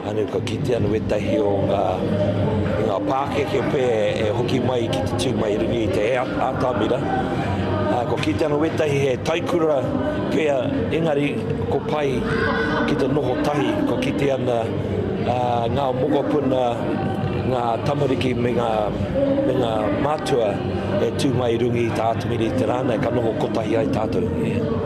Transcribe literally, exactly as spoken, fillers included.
anu ka kite anu wetahi o ngā, ngā pākeke pē e hoki mai ki te tū mai rungi i te ātamira. Uh, ko kite anu wetahi he taikura pēa, engari ko pai ki te noho tahi, ko kite ana uh, ngā mokopuna, ngā tamariki me ngā, me ngā mātua e tū mai rungi i tā atamira i te rānei, ka noho kotahi ai tātou. Yeah.